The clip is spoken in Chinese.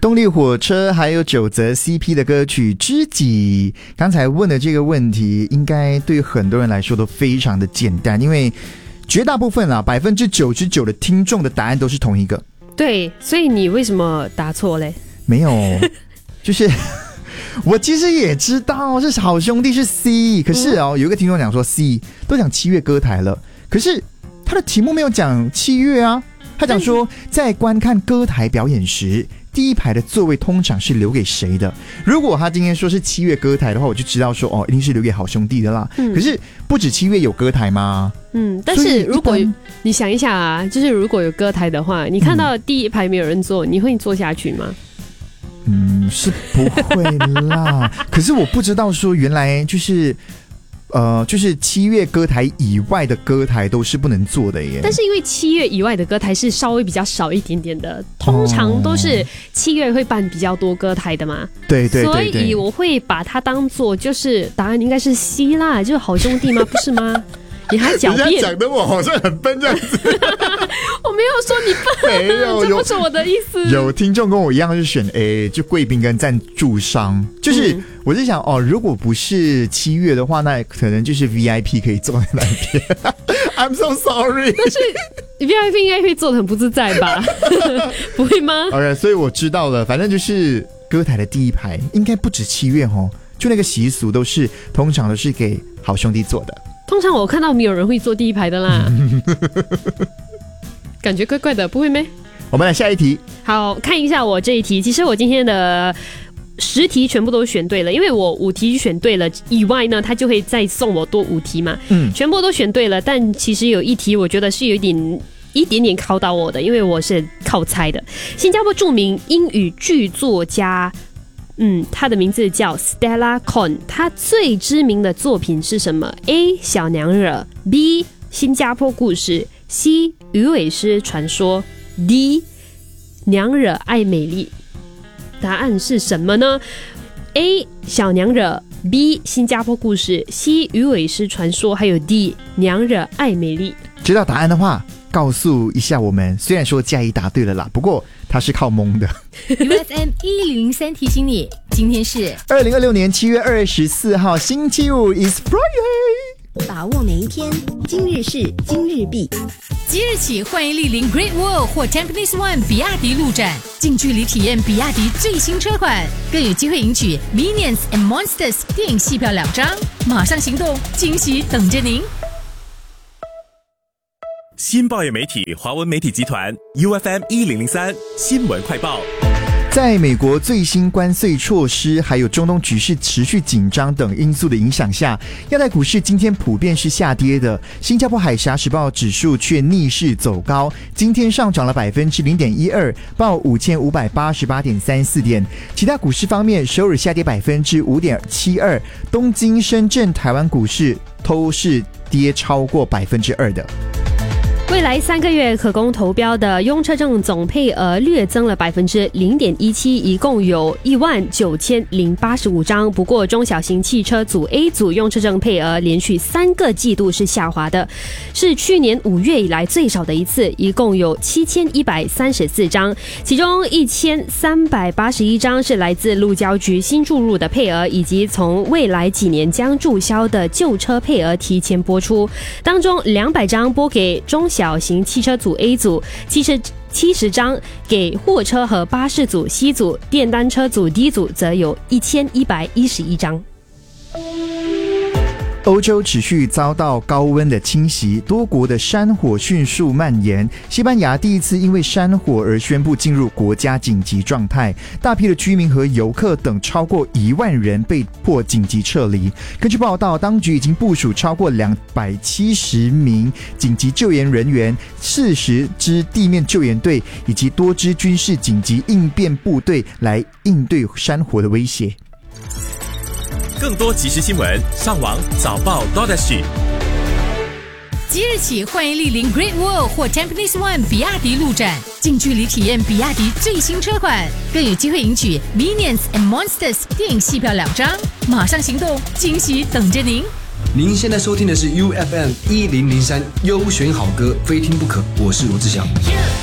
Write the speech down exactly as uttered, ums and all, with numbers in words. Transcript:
动力火车还有九泽 C P 的歌曲《知己》。刚才问的这个问题应该对很多人来说都非常的简单，因为绝大部分啊百分之九十九的听众的答案都是同一个。 对，所以你为什么答错嘞？ 没有，就是我其实也知道是好兄弟是 C， 可是哦，有一个听众讲说 C 都讲七月歌台了，可是他的题目没有讲七月啊，他讲说在观看歌台表演时，第一排的座位通常是留给谁的？如果他今天说是七月歌台的话，我就知道说哦，一定是留给好兄弟的啦。嗯、可是不止七月有歌台吗？ 嗯，但是如果你想一下啊，就是如果有歌台的话，你看到第一排没有人坐，嗯、你会坐下去吗？ 嗯，是不会啦。可是我不知道说原来就是。呃，就是七月歌台以外的歌台都是不能做的耶。 但是因为七月以外的歌台是稍微比较少一点点的，通常都是七月会办比较多歌台的嘛。 对对对对。 所以我会把它当做就是答案应该是 C 啦，就是好兄弟吗？不是吗？你还狡辩？ 人家讲的我好像很笨这样子。 我没有说你笨， 没有， 这不是我的意思。 有听众跟我一样是选 A， 就贵宾跟赞助商。就是、嗯、我是想哦，如果不是七月的话，那可能就是 V I P 可以坐在那边。I'm so sorry。 但是 V I P 应该会坐得很不自在吧？不会吗 ？OK， 所以我知道了，反正就是歌台的第一排，应该不止七月哦，就那个习俗都是通常都是给好兄弟做的。 通常我看到没有人会坐第一排的啦。感觉怪怪的，不会咩？ 我们来下一题。 好，看一下我这一题。其实我今天的十题全部都选对了，因为我五题选对了以外呢，他就会再送我多五题嘛。嗯，全部都选对了，但其实有一题我觉得是有一点一点点考到我的，因为我是靠猜的。新加坡著名英语剧作家，嗯，他的名字叫 Stella Kon， 他最知名的作品是什么 ？A. 小娘惹 B. 新加坡故事 C. 鱼尾狮传说 D. 娘惹爱美丽。答案是什么呢？ A. 小娘惹 B. 新加坡故事 C. 鱼尾狮传说还有 D. 娘惹爱美丽。 知道答案的话告诉一下我们，虽然说嘉怡答对了啦，不过他是靠蒙的。 U F M 一零零三提醒你，今天是二零二六年七月二十四号星期五 is Friday， 把握每一天，今日事今日毕。即日起，欢迎莅临 Great Wall 或 Tampines One 比亚迪路展，近距离体验比亚迪最新车款，更有机会赢取 Minions and Monsters 电影戏票两张。马上行动，惊喜等着您！ 新报业媒体华文媒体集团 U F M 一零零三新闻快报。 在美国最新关税措施还有中东局势持续紧张等因素的影响下，亚太股市今天普遍是下跌的。新加坡海峡时报指数却逆势走高，今天上涨了 百分之零点一二， 报 五千五百八十八点三四 点。其他股市方面，首尔下跌 百分之五点七二， 东京、深圳、台湾股市都是跌超过 百分之二 的。 未来三个月可供投标的用车证总配额略增了 百分之零点一七， 一共有一万九千零八十五张。不过中小型汽车组 A 组用车证配额连续三个季度是下滑的，是去年五月以来最少的一次，一共有七千一百三十四张，其中一千三百八十一张是来自路交局新注入的配额，以及从未来几年将注销的旧车配额提前播出。当中两百张拨给中小型汽车组 A 组，七十张给货车和巴士组 C 组，电单车组 D 组则有一千一百一十一张。 欧洲持续遭到高温的侵袭，多国的山火迅速蔓延。西班牙第一次因为山火而宣布进入国家紧急状态，大批的居民和游客等超过一万人被迫紧急撤离。根据报道，当局已经部署超过两百七十名紧急救援人员、四十支地面救援队以及多支军事紧急应变部队来应对山火的威胁。 更多即时新闻，上网早报 .sg。 即日起，欢迎莅临 Great Wall 或 Tampines One 比亚迪路展，近距离体验比亚迪最新车款，更有机会赢取 Minions and Monsters 电影戏票两张。马上行动，惊喜等着您！ 您现在收听的是 U F M 一零零三优选好歌，非听不可。我是罗志祥。Yeah.